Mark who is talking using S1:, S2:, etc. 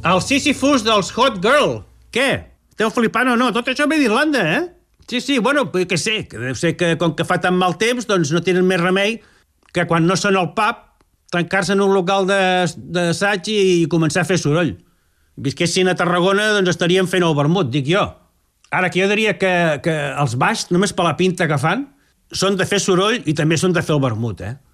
S1: El Sisyphus dels Hot Girl. Què? Esteu flipant o no? Tot això ve d'Irlanda, eh? Sí, bueno, que sé, que deu ser que com que fa tan mal temps, doncs no tenen més remei que quan no són al pub, tancar-se en un local d'assaig i començar a fer soroll. Visquessin a Tarragona, doncs estarien fent el vermut, dic jo. Ara, que jo diria que els baix, només per la pinta que fan, són de fer soroll i també són de fer el vermut, eh?